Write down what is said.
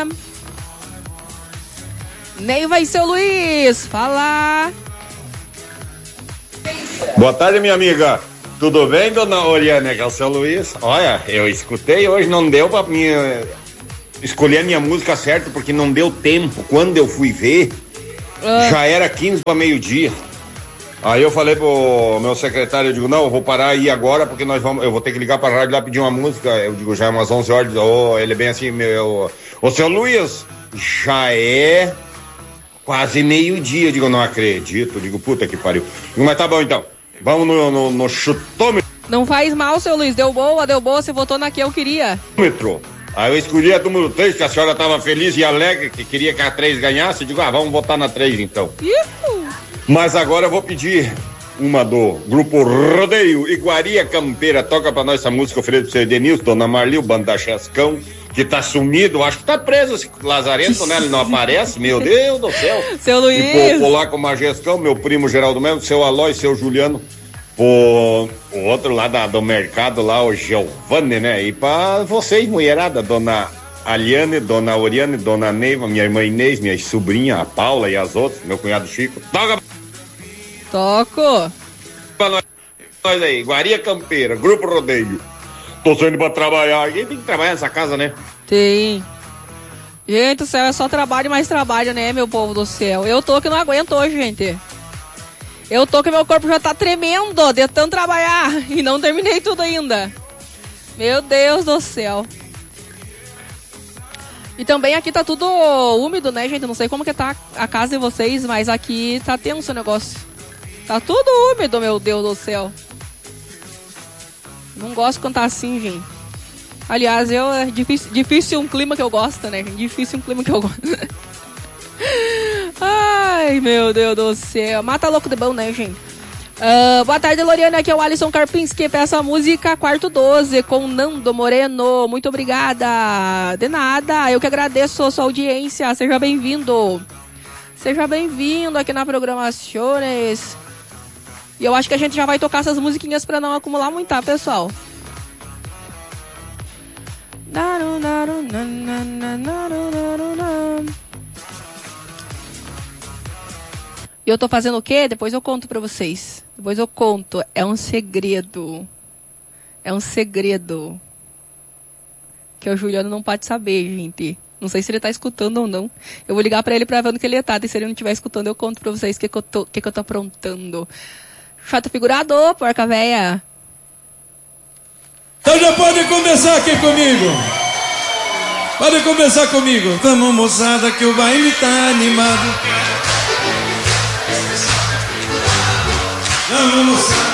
Neiva e seu Luiz, fala. Boa tarde, minha amiga. Tudo bem, dona Oriana? Que é o seu Luiz. Olha, eu escutei hoje, não deu pra mim escolher a minha música certa, porque não deu tempo. Quando eu fui ver, já era 15 para meio-dia. Aí eu falei pro meu secretário, eu digo, não, eu vou parar aí agora, porque eu vou ter que ligar pra rádio lá pedir uma música. Eu digo, já é umas 11 horas. Ele é bem assim, ô seu Luiz, já é quase meio-dia. Eu digo, não acredito. Eu digo, puta que pariu. Digo, mas tá bom então. Vamos no chutômetro. Não faz mal, seu Luiz. Deu boa. Você votou na que eu queria. Aí eu escolhi a número 3, que a senhora tava feliz e alegre, que queria que a 3 ganhasse. Eu digo, vamos votar na 3 então. Mas agora eu vou pedir uma do grupo Rodeio, Iguaria Campeira. Toca pra nós essa música, oferecida pro seu Edenilson, Dona Marli, o Banda Chascão, que tá sumido, acho que tá preso esse lazarento, né? Ele não aparece, meu Deus do céu. Seu Luiz. E pô, lá com o Majescão, meu primo Geraldo Melo, seu Aloy, seu Juliano, o outro lá do mercado lá, o Giovanni, né? E pra vocês, mulherada, Dona Aliane, Dona Oriane, Dona Neiva, minha irmã Inês, minha sobrinha, a Paula e as outras, meu cunhado Chico. Toco. Pra nós aí, Iguaria Campeira, Grupo Rodeio. Tô saindo pra trabalhar. Quem tem que trabalhar nessa casa, né? Tem. Gente do céu, é só trabalho e mais trabalho, né, meu povo do céu? Eu tô que não aguento hoje, gente. Eu tô que meu corpo já tá tremendo de tanto trabalhar e não terminei tudo ainda. Meu Deus do céu. E também aqui tá tudo úmido, né, gente? Não sei como que tá a casa de vocês, mas aqui tá tenso o negócio. Tá tudo úmido, meu Deus do céu. Não gosto quando tá assim, gente. Aliás, é difícil um clima que eu gosto, né, gente? Difícil um clima que eu gosto. Ai, meu Deus do céu. Mata louco de bom, né, gente? Boa tarde, Loriana. Aqui é o Alisson Karpinski. Peça a música Quarto 12 com Nando Moreno. Muito obrigada. De nada. Eu que agradeço a sua audiência. Seja bem-vindo. Seja bem-vindo aqui na Programações. E eu acho que a gente já vai tocar essas musiquinhas pra não acumular muito, tá, pessoal? E eu tô fazendo o quê? Depois eu conto pra vocês. Depois eu conto. É um segredo. É um segredo. Que o Juliano não pode saber, gente. Não sei se ele tá escutando ou não. Eu vou ligar pra ele pra ver no que ele tá. E se ele não estiver escutando, eu conto pra vocês o que eu tô aprontando. Chato figurado, porca véia. Então já pode começar aqui comigo. Pode começar comigo. Vamos, moçada, que o baile tá animado. Vamos, moçada.